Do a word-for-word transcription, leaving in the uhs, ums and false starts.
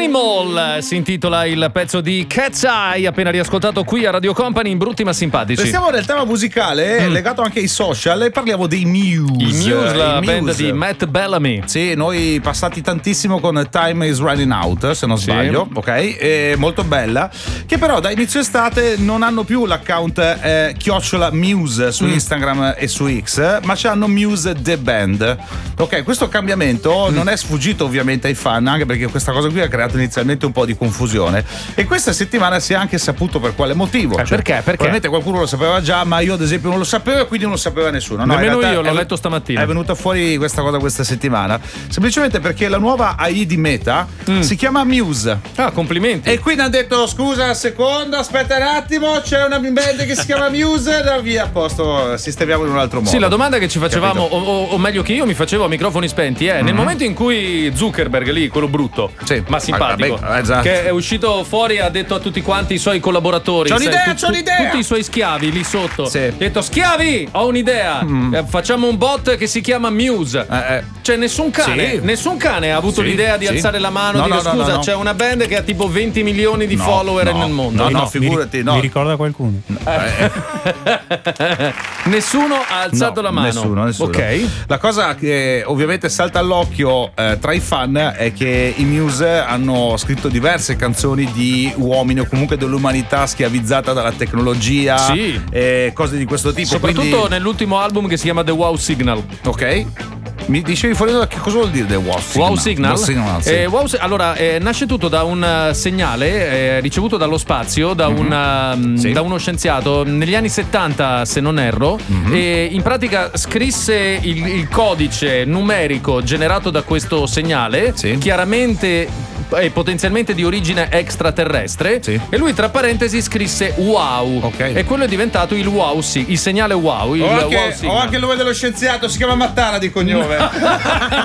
Animal si intitola il pezzo di Cat's Eye, appena riascoltato qui a Radio Company in Brutti ma Simpatici. Restiamo nel tema musicale, mm. legato anche ai social, e parliamo dei Muse. I Muse, la I band Muse. di Matt Bellamy. Sì, noi passati tantissimo con Time is Running Out, se non Sì. sbaglio, ok? È molto bella, che però da inizio estate non hanno più l'account eh, chiocciola Muse su mm. Instagram e su X, ma c'hanno Muse The Band. Ok, questo cambiamento mm. non è sfuggito ovviamente ai fan, anche perché questa cosa qui ha creato inizialmente un po' di confusione, e questa settimana si è anche saputo per quale motivo. Eh, cioè, perché? Perché? Probabilmente qualcuno lo sapeva già, ma io ad esempio non lo sapevo e quindi non lo sapeva nessuno. No, Nemmeno in realtà io, l'ho è, letto stamattina. È venuta fuori questa cosa questa settimana, semplicemente perché la nuova A I di Meta mm. si chiama Muse. Ah, complimenti. E quindi hanno detto: scusa, secondo, aspetta un attimo, c'è una band che si chiama Muse, da via, a posto, sistemiamo in un altro modo. Sì, la domanda che ci facevamo, o, o, o meglio che io mi facevo a microfoni spenti, è mm-hmm. nel momento in cui Zuckerberg, lì, quello brutto, sì, ma simpatico, vabbè, esatto. che è uscito fuori, ha detto a tutti quanti i suoi collaboratori, c'ho un'idea, sai, c'ho un'idea, tutti i suoi schiavi lì sotto, sì. ha detto: schiavi, ho un'idea, mm. eh, facciamo un bot che si chiama Muse. Eh, eh. Cioè nessun cane, sì. nessun cane ha avuto sì, l'idea di sì. alzare la mano no, e dire: no, no, scusa, no, no. c'è una band che ha tipo venti milioni di no, follower no, nel mondo. No, no, no figurati, mi, no. Mi ricorda qualcuno. Eh. Nessuno ha alzato no, la mano. Nessuno, nessuno. Ok. La cosa che ovviamente salta all'occhio eh, tra i fan è che i Muse hanno scritto diverse canzoni di uomini o comunque dell'umanità schiavizzata dalla tecnologia, sì. e cose di questo tipo. Soprattutto quindi... nell'ultimo album che si chiama The Wow Signal. Ok. Mi dicevi fuori da che cosa vuol dire The Wow Signal? Wow Signal? Wow Signal sì. eh, wow, allora, eh, nasce tutto da un uh, segnale eh, ricevuto dallo spazio da, mm-hmm. una, um, sì. da uno scienziato negli anni settanta, se non erro, mm-hmm. e in pratica scrisse il, il codice numerico generato da questo segnale, sì. chiaramente e potenzialmente di origine extraterrestre, sì. e lui tra parentesi scrisse wow, okay. e quello è diventato il wow, sì, il segnale wow, il o anche, wow signal. O anche il nome dello scienziato si chiama Mattara di cognome.